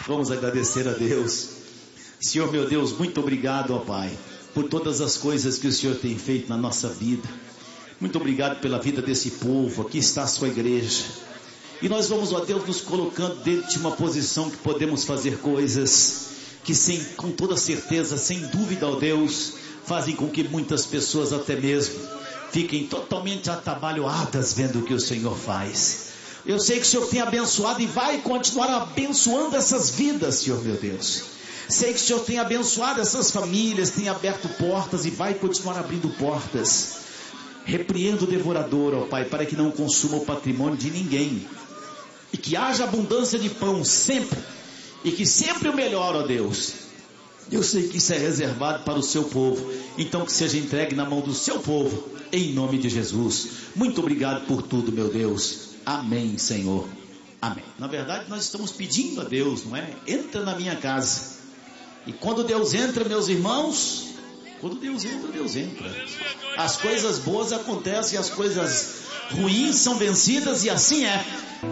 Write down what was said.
Vamos agradecer a Deus. Senhor meu Deus, muito obrigado, ó Pai, por todas as coisas que o Senhor tem feito na nossa vida. Muito obrigado pela vida desse povo. Aqui está a sua igreja. E nós vamos, ó Deus, nos colocando dentro de uma posição que podemos fazer coisas que com toda certeza, sem dúvida, ó Deus, fazem com que muitas pessoas até mesmo fiquem totalmente atabalhoadas vendo o que o Senhor faz. Eu sei que o Senhor tem abençoado e vai continuar abençoando essas vidas, Senhor meu Deus. Sei que o Senhor tem abençoado essas famílias, tem aberto portas e vai continuar abrindo portas. Repreendo o devorador, ó Pai, para que não consuma o patrimônio de ninguém. E que haja abundância de pão sempre. E que sempre o melhor, ó Deus. Eu sei que isso é reservado para o seu povo. Então que seja entregue na mão do seu povo. Em nome de Jesus. Muito obrigado por tudo, meu Deus. Amém, Senhor. Amém. Na verdade, nós estamos pedindo a Deus, não é? Entra na minha casa. E quando Deus entra, meus irmãos, quando Deus entra, Deus entra. As coisas boas acontecem, as coisas ruins são vencidas e assim é.